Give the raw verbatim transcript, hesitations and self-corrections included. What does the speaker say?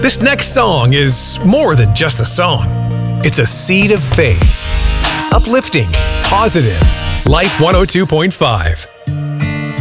This next song is more than just a song. It's a seed of faith. Uplifting, positive. Life one oh two point five.